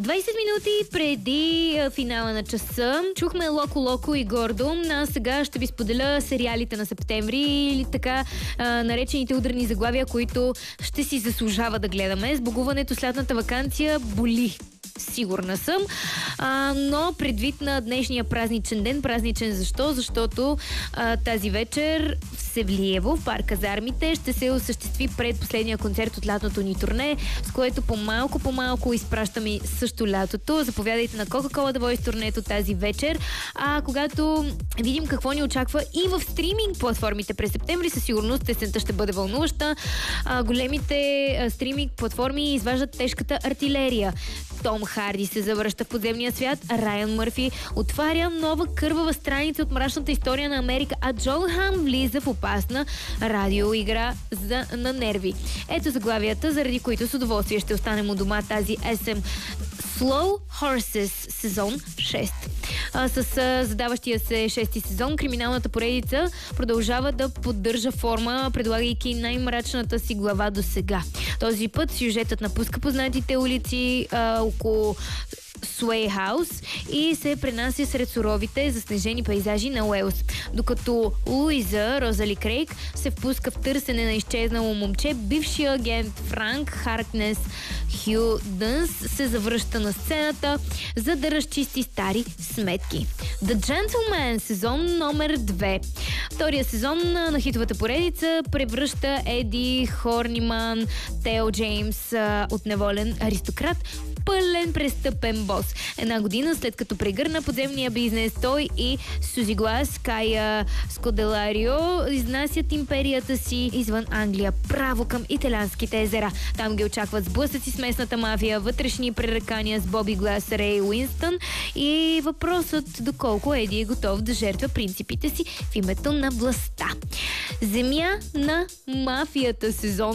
20 минути преди финала на часа чухме Локо Локо и Гордо. А сега ще ви споделя сериалите на септември или така наречените ударни заглавия, които ще си заслужава да гледаме. Сбогуването с лятната ваканция боли. Сигурна съм. Но предвид на днешния празничен ден, празничен защо? Защото тази вечер в Севлиево, в парк Казармите, ще се осъществи предпоследния концерт от лятното ни турне, с което по-малко изпращаме също лятото. Заповядайте на Coca-Cola The Voice турнето тази вечер. Когато видим какво ни очаква и в стриминг платформите през септември, със сигурност есента ще бъде вълнуваща. Големите стриминг платформи изваждат тежката артилерия. Том Харди се завръща в подземния свят, Райан Мърфи отваря нова кървава страница от мрачната история на Америка, а Джон Хан влиза в опасна радиоигра на нерви. Ето заглавията, заради които с удоволствие ще останем у дома тази есен. Slow Horses сезон 6. С задаващия се 6-ти сезон, криминалната поредица продължава да поддържа форма, предлагайки най-мрачната си глава до сега. Този път сюжетът напуска познатите улици около Суей Хаус и се пренася сред суровите заснежени пейзажи на Уелс. Докато Луиза Розали Крейг се впуска в търсене на изчезнало момче, бившия агент Франк Харкнес Хю Дънс се завръща на сцената, за да разчисти стари сметки. The Gentleman сезон номер 2. Втория сезон на хитовата поредица превръща Еди Хорниман, Тео Джеймс от неволен аристократ, пълен престъпен бос. Една година след като прегърна подземния бизнес, той и Сузи Глас, Кая Скоделарио изнасят империята си извън Англия, право към италианските езера. Там ги очакват сблъсъци с местната мафия, вътрешни пререкания с Боби Глас, Рей Уинстън и въпросът доколко Еди е готов да жертва принципите си в името на властта. Земя на мафията сезон